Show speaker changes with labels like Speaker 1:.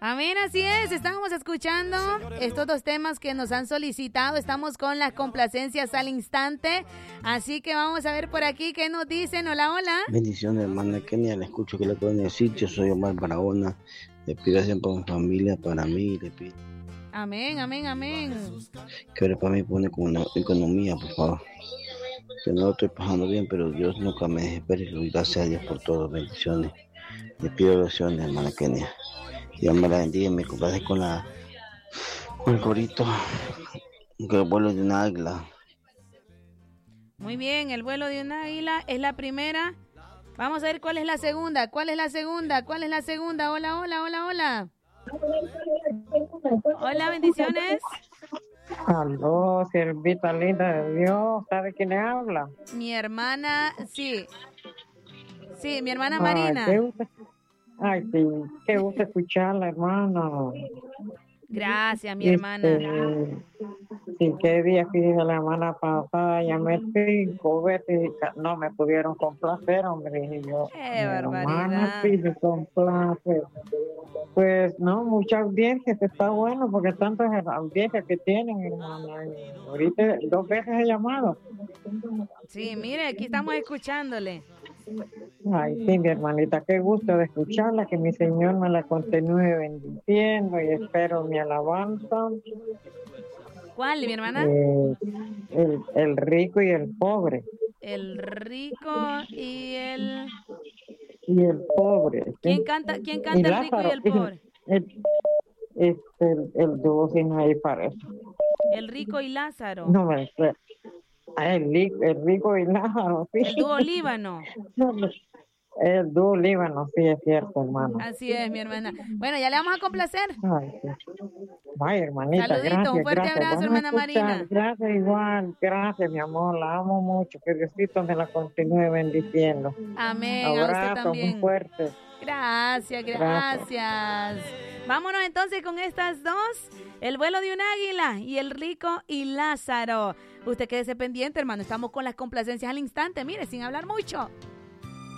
Speaker 1: Amén, así es. Estábamos escuchando estos dos temas que nos han solicitado. Estamos con las complacencias al instante. Así que vamos a ver por aquí qué nos dicen. Hola, hola.
Speaker 2: Bendiciones, hermana Kenia. Le escucho que le puedo decir. Yo soy Omar Barahona. Le pido siempre por mi familia, para mí. Le pido
Speaker 1: Amén, amén, amén.
Speaker 2: que ore para mí, pone con una economía, por favor. Que no lo estoy pasando bien, pero Dios nunca me deje perder. Y gracias a Dios por todo. Bendiciones. Le pido oraciones, hermana Kenia. Dios me la bendiga y me complace con el corito. Que el vuelo de un águila.
Speaker 1: Muy bien, el vuelo de un águila es la primera. Vamos a ver cuál es la segunda. ¿Cuál es la segunda? ¿Cuál es la segunda? Hola, hola, hola, hola. Hola, bendiciones.
Speaker 3: Aló, siervita linda de Dios, ¿sabe quién le habla?
Speaker 1: Mi hermana, sí. Sí, mi hermana
Speaker 3: Ay,
Speaker 1: Marina.
Speaker 3: Ay, sí, qué gusto escucharla, hermano.
Speaker 1: Gracias, mi hermana.
Speaker 3: Sí, qué día fui de la semana pasada, llamé 5 veces y no me pudieron complacer, hombre. Y yo,
Speaker 1: ¡Qué
Speaker 3: mi hermana
Speaker 1: barbaridad!
Speaker 3: sí me complace. Pues no, mucha audiencia, que está bueno, porque tantas audiencias que tienen, hermana. Ahorita 2 veces he llamado.
Speaker 1: Sí, mire, aquí estamos escuchándole.
Speaker 3: Ay, sí, mi hermanita, qué gusto de escucharla, que mi Señor me la continúe bendiciendo y espero mi alabanza.
Speaker 1: ¿Cuál, mi hermana?
Speaker 3: El rico y el pobre.
Speaker 1: El rico y el...
Speaker 3: Y el pobre. ¿Sí?
Speaker 1: ¿Quién canta
Speaker 3: Y
Speaker 1: el rico y el pobre?
Speaker 3: El dúo sin ahí parece.
Speaker 1: El rico y Lázaro.
Speaker 3: No me sé. El rico y Lázaro, sí.
Speaker 1: El dúo Líbano.
Speaker 3: El dúo Líbano, sí, es cierto, hermano.
Speaker 1: Así es, mi hermana. Bueno, ya le vamos a complacer.
Speaker 3: Ay, sí. Vaya, hermanita,
Speaker 1: Saludito,
Speaker 3: gracias,
Speaker 1: un fuerte
Speaker 3: gracias.
Speaker 1: abrazo,
Speaker 3: Vamos a
Speaker 1: hermana
Speaker 3: escuchar.
Speaker 1: Marina.
Speaker 3: Gracias igual, gracias, mi amor, la amo mucho, que Diosito me la continúe bendiciendo.
Speaker 1: Amén,
Speaker 3: Abrazo,
Speaker 1: a usted también.
Speaker 3: muy fuerte.
Speaker 1: Gracias, gracias. Vámonos entonces con estas dos, el vuelo de un águila y el rico y Lázaro. Usted quédese pendiente, hermano, estamos con las complacencias al instante, mire, sin hablar mucho.